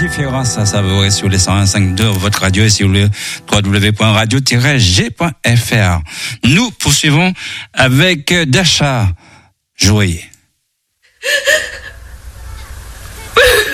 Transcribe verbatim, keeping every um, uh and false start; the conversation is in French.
différence à savourer sur les cent un virgule cinq de votre radio et sur le w w w point radio tiret g point f r. Nous poursuivons avec Dasha. Joyeux.